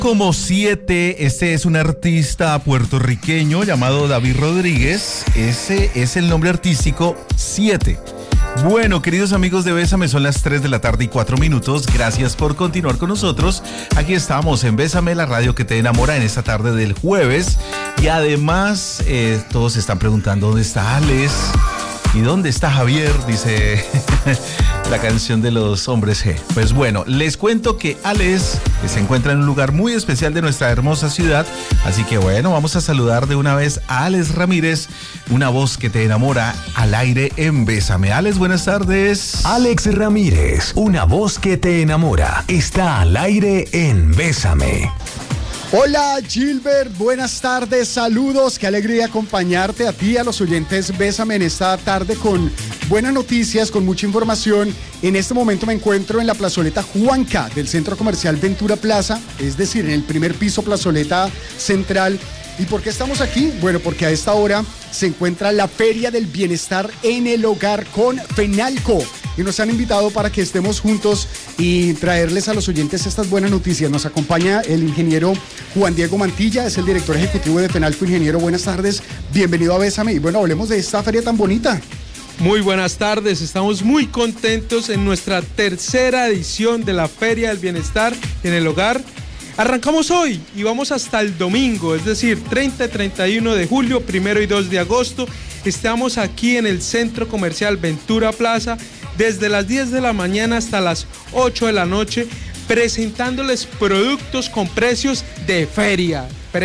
Como 7, este es un artista puertorriqueño llamado David Rodríguez. Ese es el nombre artístico 7. Bueno, queridos amigos de Bésame, son las 3 de la tarde y 4 minutos. Gracias por continuar con nosotros. Aquí estamos en Bésame, la radio que te enamora, en esta tarde del jueves. Y además, todos se están preguntando dónde está Alex y dónde está Javier, dice la canción de los Hombres G. Pues bueno, les cuento que Alex se encuentra en un lugar muy especial de nuestra hermosa ciudad. Así que bueno, vamos a saludar de una vez a Alex Ramírez, una voz que te enamora, al aire en Bésame. Alex, buenas tardes. Alex Ramírez, una voz que te enamora, está al aire en Bésame. Hola Gilbert, buenas tardes, saludos, qué alegría acompañarte a ti, a los oyentes Bésame en esta tarde con buenas noticias, con mucha información. En este momento me encuentro en la plazoleta Juanca del Centro Comercial Ventura Plaza, es decir, en el primer piso, plazoleta central. ¿Y por qué estamos aquí? Bueno, porque a esta hora se encuentra la Feria del Bienestar en el Hogar con Fenalco. Y nos han invitado para que estemos juntos y traerles a los oyentes estas buenas noticias. Nos acompaña el ingeniero Juan Diego Mantilla, es el director ejecutivo de Fenalco. Ingeniero, buenas tardes, bienvenido a Bésame. Y bueno, hablemos de esta feria tan bonita. Muy buenas tardes, estamos muy contentos en nuestra tercera edición de la Feria del Bienestar en el Hogar. Arrancamos hoy y vamos hasta el domingo, es decir, 30 y 31 de julio, 1 y 2 de agosto. Estamos aquí en el Centro Comercial Ventura Plaza desde las 10 de la mañana hasta las 8 de la noche, presentándoles productos con precios de feria,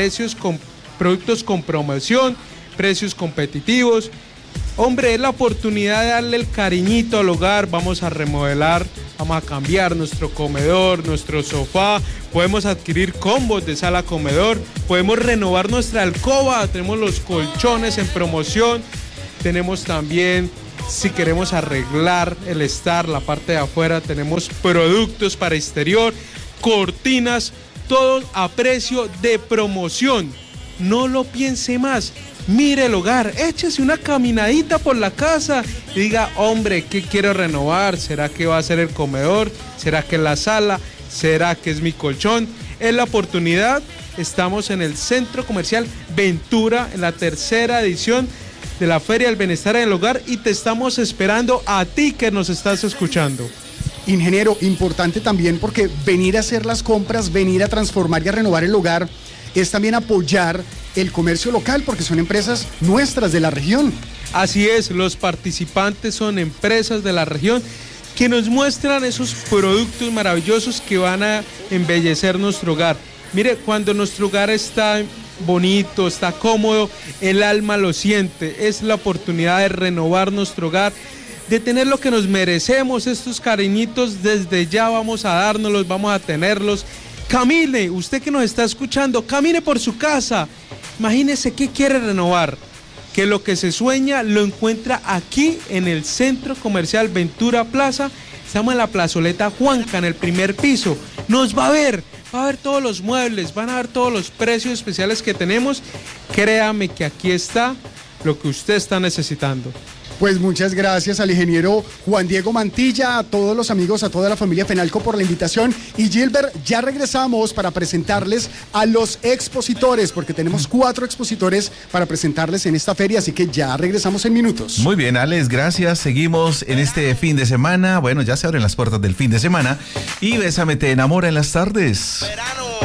productos con promoción, precios competitivos. Hombre, es la oportunidad de darle el cariñito al hogar. Vamos a remodelar, vamos a cambiar nuestro comedor, nuestro sofá, podemos adquirir combos de sala comedor, podemos renovar nuestra alcoba, tenemos los colchones en promoción, tenemos también, si queremos arreglar el estar, la parte de afuera, tenemos productos para exterior, cortinas, todo a precio de promoción. No lo piense más. Mire el hogar, échese una caminadita por la casa y diga, hombre, ¿qué quiero renovar? ¿Será que va a ser el comedor? ¿Será que es la sala? ¿Será que es mi colchón? Es la oportunidad. Estamos en el Centro Comercial Ventura, en la tercera edición de la Feria del Bienestar en el Hogar, y te estamos esperando a ti que nos estás escuchando. Ingeniero, importante también porque venir a hacer las compras, venir a transformar y a renovar el hogar es también apoyar el comercio local, porque son empresas nuestras de la región. Así es, los participantes son empresas de la región que nos muestran esos productos maravillosos que van a embellecer nuestro hogar. Mire, cuando nuestro hogar está bonito, está cómodo, el alma lo siente. Es la oportunidad de renovar nuestro hogar, de tener lo que nos merecemos. Estos cariñitos desde ya vamos a dárnoslos, vamos a tenerlos. Camine, usted que nos está escuchando, camine por su casa. Imagínese qué quiere renovar, que lo que se sueña lo encuentra aquí en el Centro Comercial Ventura Plaza. Estamos en la plazoleta Juanca, en el primer piso. Nos va a ver todos los muebles, van a ver todos los precios especiales que tenemos. Créame que aquí está lo que usted está necesitando. Pues muchas gracias al ingeniero Juan Diego Mantilla, a todos los amigos, a toda la familia Fenalco por la invitación. Y Gilbert, ya regresamos para presentarles a los expositores, porque tenemos 4 expositores para presentarles en esta feria, así que ya regresamos en minutos. Muy bien, Alex, gracias. Seguimos en este fin de semana. Bueno, ya se abren las puertas del fin de semana y Bésame te enamora en las tardes. Verano.